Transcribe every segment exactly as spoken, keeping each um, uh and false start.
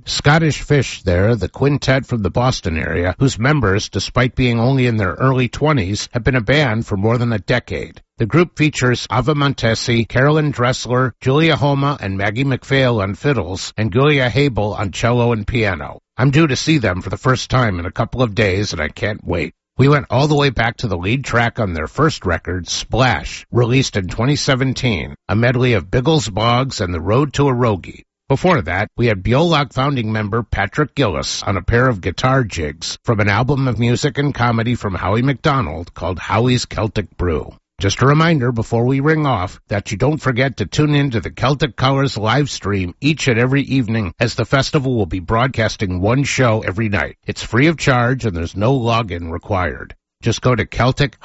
Scottish Fish there, the quintet from the Boston area, whose members, despite being only in their early twenties, have been a band for more than a decade. The group features Ava Montesi, Carolyn Dressler, Julia Homa, and Maggie McPhail on fiddles, and Julia Habel on cello and piano. I'm due to see them for the first time in a couple of days, and I can't wait. We went all the way back to the lead track on their first record, Splash, released in twenty seventeen, a medley of Biggles Boggs and The Road to Eroge. Before that, we had Beolach founding member Patrick Gillis on a pair of guitar jigs from an album of music and comedy from Howie McDonald called Howie's Celtic Brew. Just a reminder before we ring off that you don't forget to tune in to the Celtic Colors live stream each and every evening, as the festival will be broadcasting one show every night. It's free of charge and there's no login required. Just go to Celtic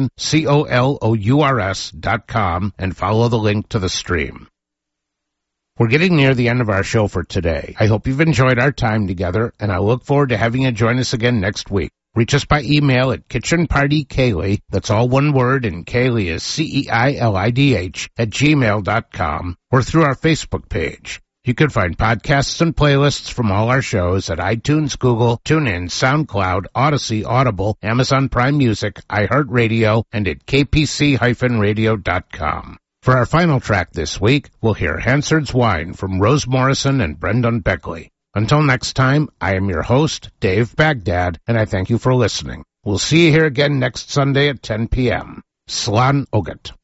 colors dot com and follow the link to the stream. We're getting near the end of our show for today. I hope you've enjoyed our time together, and I look forward to having you join us again next week. Reach us by email at kitchenpartyceilidh, that's all one word, and Ceilidh is C E I L I D H, at gmail dot com, or through our Facebook page. You can find podcasts and playlists from all our shows at iTunes, Google, TuneIn, SoundCloud, Odyssey, Audible, Amazon Prime Music, iHeartRadio, and at k p c dash radio dot com. For our final track this week, we'll hear Hansard's Wine from Rose Morrison and Brendan Beckley. Until next time, I am your host, Dave Baghdad, and I thank you for listening. We'll see you here again next Sunday at ten p.m. Slán Ogat.